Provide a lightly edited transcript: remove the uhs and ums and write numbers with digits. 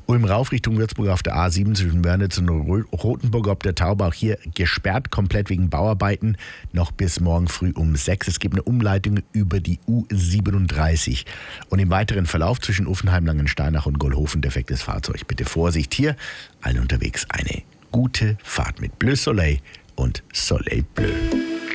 Ulm rauf Richtung Würzburg auf der A7 zwischen Wörnitz und Rothenburg ob der Taube. Auch hier gesperrt, komplett wegen Bauarbeiten. Noch bis morgen früh um 6. Es gibt eine Umleitung über die U37. Und im weiteren Verlauf zwischen Uffenheim, Langensteinach und Gollhofen defektes Fahrzeug. Bitte Vorsicht hier. Allen unterwegs eine gute Fahrt mit Bleu Soleil und Soleil Bleu.